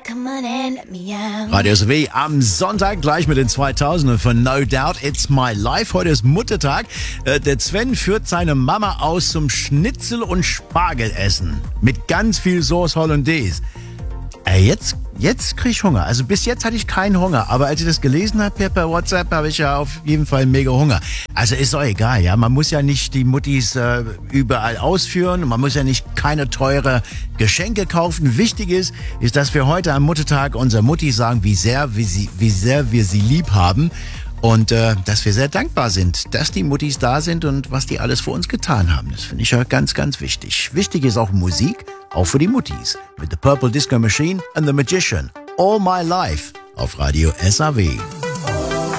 Radio SW am Sonntag gleich mit den 2000ern von No Doubt It's My Life. Heute ist Muttertag. Der Sven führt seine Mama aus zum Schnitzel- und Spargelessen mit ganz viel Sauce Hollandaise. Jetzt krieg ich Hunger. Also bis jetzt hatte ich keinen Hunger. Aber als ich das gelesen habe per WhatsApp, habe ich ja auf jeden Fall mega Hunger. Also ist doch egal, ja. Man muss ja nicht die Muttis überall ausführen. Man muss ja nicht keine teure Geschenke kaufen. Wichtig ist, dass wir heute am Muttertag unserer Mutti sagen, wie sehr wir sie lieb haben. Und dass wir sehr dankbar sind, dass die Muttis da sind und was die alles für uns getan haben. Das finde ich ja ganz, ganz wichtig. Wichtig ist auch Musik, auch für die Muttis. Mit The Purple Disco Machine and The Magician. All My Life auf Radio SAW.